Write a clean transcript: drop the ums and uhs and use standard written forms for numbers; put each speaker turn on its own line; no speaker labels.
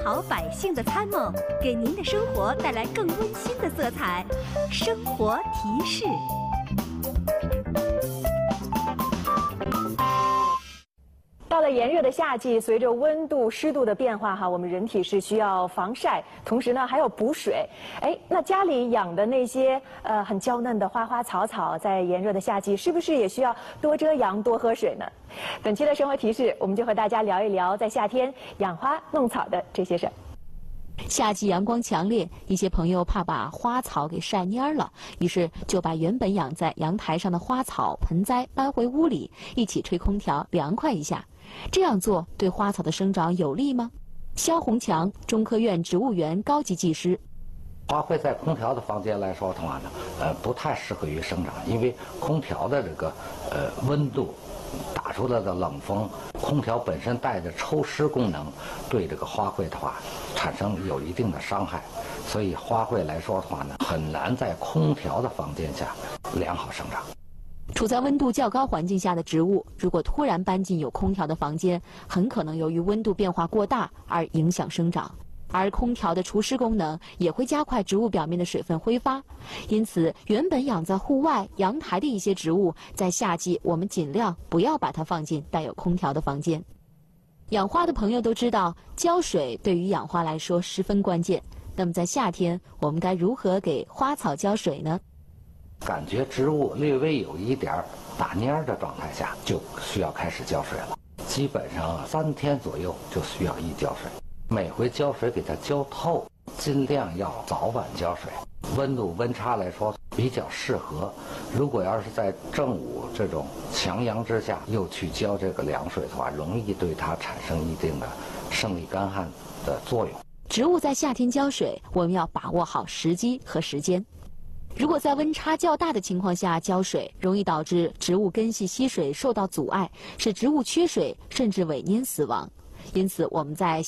好百姓的参谋，给您的生活带来更温馨的色彩。生活提示。
到了炎热的夏季，随着温度、湿度的变化，我们人体是需要防晒，同时呢还要补水。那家里养的那些很娇嫩的花花草草，在炎热的夏季，是不是也需要多遮阳、多喝水呢？本期的生活提示，我们就和大家聊一聊在夏天养花弄草的这些事儿。
夏季阳光强烈，一些朋友怕把花草给晒蔫了，于是就把原本养在阳台上的花草、盆栽搬回屋里，一起吹空调凉快一下。这样做对花草的生长有利吗？肖红强，中科院植物园高级技师。
花卉在空调的房间来说的话呢，不太适合于生长，因为空调的这个温度打出来的冷风，空调本身带着抽湿功能，对这个花卉的话产生有一定的伤害，所以花卉来说的话呢，很难在空调的房间下良好生长。
处在温度较高环境下的植物，如果突然搬进有空调的房间，很可能由于温度变化过大而影响生长。而空调的除湿功能也会加快植物表面的水分挥发，因此原本养在户外阳台的一些植物，在夏季我们尽量不要把它放进带有空调的房间。养花的朋友都知道，浇水对于养花来说十分关键。那么在夏天，我们该如何给花草浇水呢？
感觉植物略微有一点打蔫的状态下，就需要开始浇水了。基本上3天左右就需要一浇水。每回浇水给它浇透，尽量要早晚浇水。温差来说比较适合。如果要是在正午这种强阳之下又去浇这个凉水的话，容易对它产生一定的生理干旱的作用。
植物在夏天浇水，我们要把握好时机和时间。如果在温差较大的情况下浇水，容易导致植物根系吸水受到阻碍，使植物缺水甚至萎蔫死亡。因此，我们在